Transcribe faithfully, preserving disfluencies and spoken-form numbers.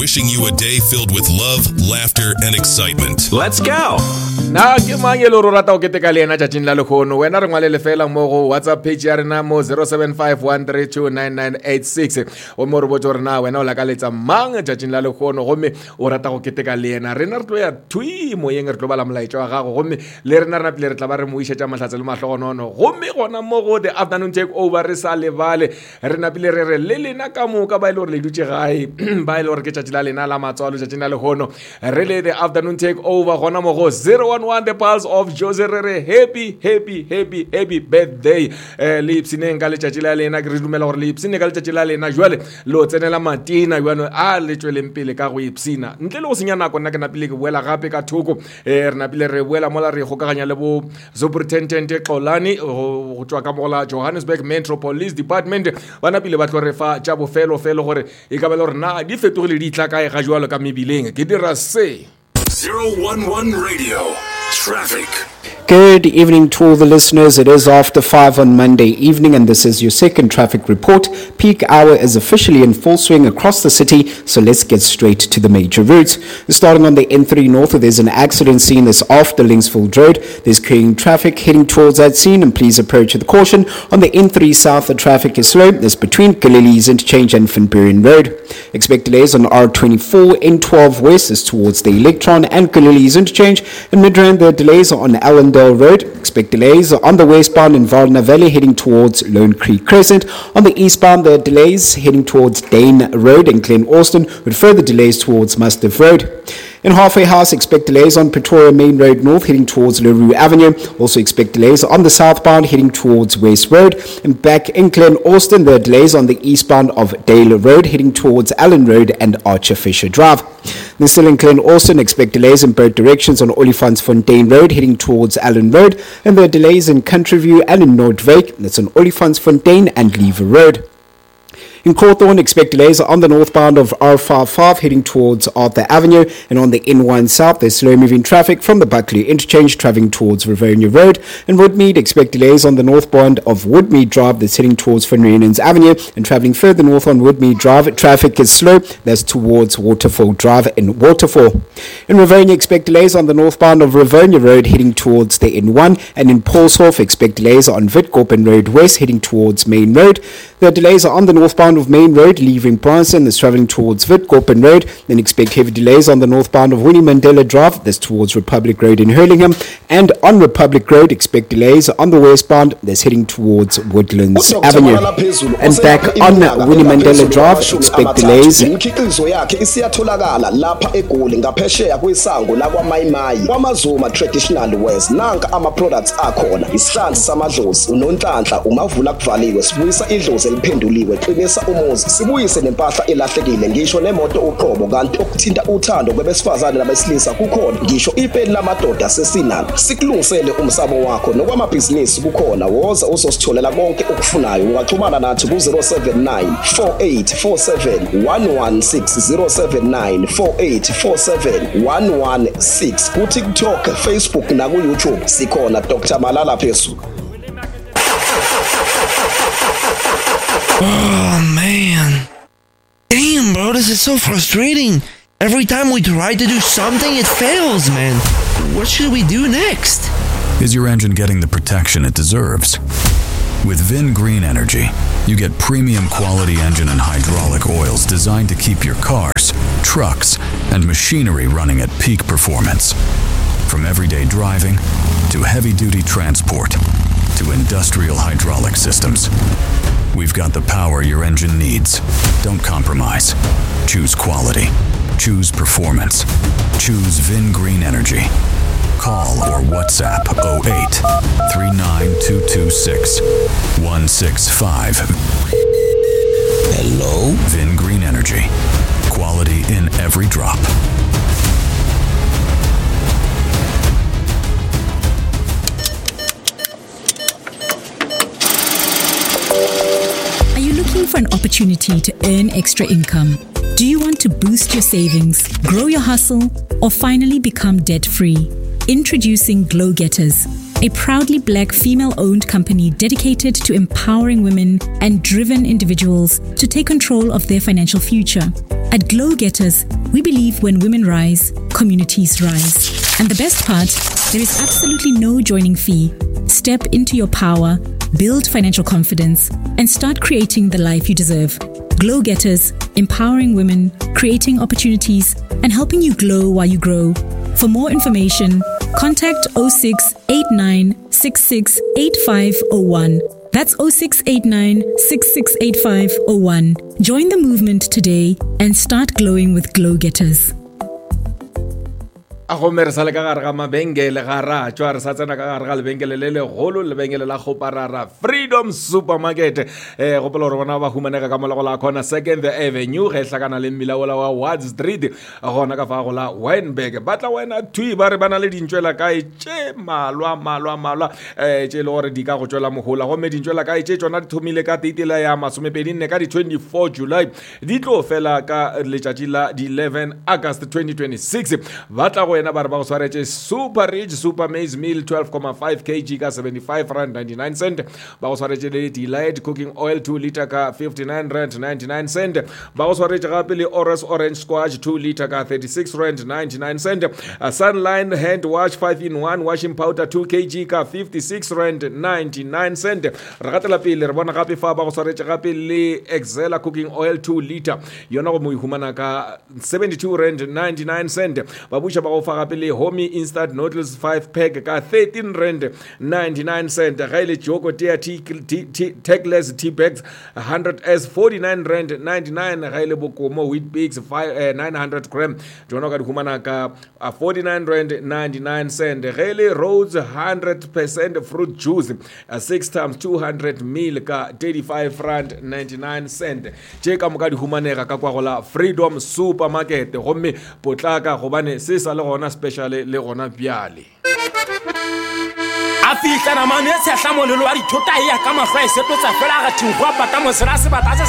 wishing you a day filled with love, laughter, and excitement. Let's go! Na ke mang ele ro rata o keteka le ena tšatšing la lekgono wena re ngwalele fela mo go WhatsApp page ya rena mo zero seven five one three two nine nine eight six o mo re botse gore na wena o lakaletsa mang tšatšing la lekgono gomme o rata go keteka le ena rena re tlo ya thui mo yeng re tlo bala molaetša wa gago gomme le rena rena pele re tla ba re mo išetša mahlatse le mahlogonono gomme gona mo go the afternoon take over re sa lebale rena pele re re le lena ka moka ba ile gore le dutše gae ba ile gore ke tšatši la lena la matswalo tšatšing la lekgono re le the afternoon take over gona mo go zero one one the pulse of Jose Rere. Happy happy happy happy birthday eh le ipsineng ka letšatši la lena ke re dumela gore le ipsine ka letšatši la lena jwale lo tsenela matina jwana a le tšweleng pele ka go ipsina ntle le go senya nako nna ke napile ke boela gape ka thoko eh re napile re boela mola re gokaganya le bo Superintendent Xolani go tswa ka mola Johannesburg Metro Police Department ba napile ba tlo re fa tša bofelo felo gore e ka ba le gore na di fetogile di tla kae ga jwalo ka mebileng ke dira se zero one one Radio Traffic. Good evening to all the listeners. It is after five on Monday evening and this is your second traffic report. Peak hour is officially in full swing across the city, so let's get straight to the major routes. Starting on the N three North, there's an accident scene that's after Linksfield Road. There's carrying traffic heading towards that scene and please approach with caution. On the N three South, the traffic is slow. There's between Galilee's Interchange and Finburian Road. Expect delays on R twenty-four, N twelve West is towards the Electron and Galilee's Interchange. In Midrand, the delays are on Allendale Road. Expect delays on the westbound in Varna Valley heading towards Lone Creek Crescent. On the eastbound, the delays heading towards Dane Road and Glen Austin with further delays towards Mastiff Road. In Halfway House, expect delays on Pretoria Main Road North heading towards Leroux Avenue. Also expect delays on the southbound heading towards West Road. And back in Glen Austin, there are delays on the eastbound of Dale Road heading towards Allen Road and Archer Fisher Drive. Then still in Glen Austin, expect delays in both directions on Olifantsfontein Road heading towards Allen Road. And there are delays in Countryview and in Noordwyk. That's on Olifantsfontein and Lever Road. In Cawthorne, expect delays on the northbound of R fifty-five heading towards Arthur Avenue, and on the N one South, there's slow-moving traffic from the Buckley Interchange travelling towards Rivonia Road. In Woodmead, expect delays on the northbound of Woodmead Drive that's heading towards Van Reenens Avenue, and travelling further north on Woodmead Drive, traffic is slow, that's towards Waterfall Drive in Waterfall. In Rivonia, expect delays on the northbound of Rivonia Road heading towards the N one, and in Paulshof, expect delays on Witkoppen Road West heading towards Main Road. There are delays on the northbound of Main Road leaving Bronson that's travelling towards Witkoppen Road. Then expect heavy delays on the northbound of Winnie Mandela Drive that's towards Republic Road in Hurlingham. And on Republic Road, expect delays on the westbound that's heading towards Woodlands Avenue. And back on Winnie Mandela Drive, expect delays. Imikhiqizo yakhe isiyatholakala lapha eGoli ngaphesheya kwesango lakwa Mayimayi kwaMazuma Traditional Wares. Nanka ama products akhona isihlanzi samadlozi unonhlanhla umavula kuvaliwe sibuyisa idlozi eliphenduliwe qinisa umuzi sibuyise nempahla elahlekile ngisho nemoto uqobo kanti okuthinta uthando kwabesifazane nabesilisa kukhona ngisho ipeni lamadoda sesinalo sikulungisele umsamo wakho nokwamabhizinisi kukhona woza uzositholela konke okufunayo ungaxhumana nathi ku zero seven nine four eight four seven one one six zero seven nine four eight four seven one one six ku TikTok, Facebook na ku YouTube sikhona Doctor Malala Phezulu. Oh man. Damn, bro, this is so frustrating. Every time we try to do something, it fails, man. What should we do next? Is your engine getting the protection it deserves? With Vin Green Energy, you get premium quality engine and hydraulic oils designed to keep your cars, trucks, and machinery running at peak performance. From everyday driving to heavy-duty transport to industrial hydraulic systems, we've got the power your engine needs. Don't compromise. Choose quality. Choose performance. Choose Vin Green Energy. Call or WhatsApp oh eight, three nine two two six, one six five. Hello? Vin Green Energy. Quality in every drop. Are you looking for an opportunity to earn extra income? Do you want to boost your savings, grow your hustle, or finally become debt-free? Introducing Glow Getters, a proudly black female-owned company dedicated to empowering women and driven individuals to take control of their financial future. At Glow Getters, we believe when women rise, communities rise. And the best part, there is absolutely no joining fee. Step into your power, build financial confidence, and start creating the life you deserve. Glow Getters, empowering women, creating opportunities, and helping you glow while you grow. For more information, contact zero six eight nine six six eight five zero one. That's zero six eight nine six six eight five zero one. Join the movement today and start glowing with Glow Getters. A go mere sale ka gare ga mabengele ga ra tswa re sa tsena ka gare ga lebengele le le golo lebengele la Goparara Freedom Supermarket eh go pelo re bona ba humanega ka molego la khona Second Avenue ge hlakana le milaola wa Ward Street gona ka fa go la Wynberg batla wena thui ba re bana le dintšwela kae tše malwa malwa malwa eh tše le gore di ka go tswela mohola go me dintšwela kae tše tsona di thomile ka titela ya masomepedi ka di twenty-four July di tlo fela ka letšatši la di eleven August twenty twenty-six batla go ena ba re ba go swaretse Super Rich Super Maize Meal twelve point five kilograms ka seventy-five rand ninety-nine cent ba go swaretse le Delight Cooking Oil two liter ka fifty-nine rand ninety-nine cent ba go swaretse gape le Orange Orange Squash two liter ka thirty-six rand ninety-nine cent a Sunline Hand Wash five in one washing powder two kilograms ka fifty-six rand ninety-nine cent re gatela pele re bona gape fa ba go swaretse gape le Excella Cooking Oil two liter yona go mo ihumana ka seventy-two rand ninety-nine cent ba busha ba go fa gape le Homey Instant Noodles five pack ka thirteen rand ninety-nine cent ga ile Joko Tea Techless tea bags one hundred S forty-nine rand ninety-nine ga ile Bokomo wheat bix nine hundred gram jona ka di humana ka forty-nine rand ninety-nine cent ga ile Rhodes one hundred percent fruit juice six times two hundred mil ka thirty-five rand ninety-nine cent je ka moka di humanega ka kwa go la Freedom Supermarket gomme potlaka gobane se sa le gona special le gona bjale a fihla na mane se hlamolelo wa dithota ya ka mahlo e setotsa fela ga thingwa pata mosela se batla se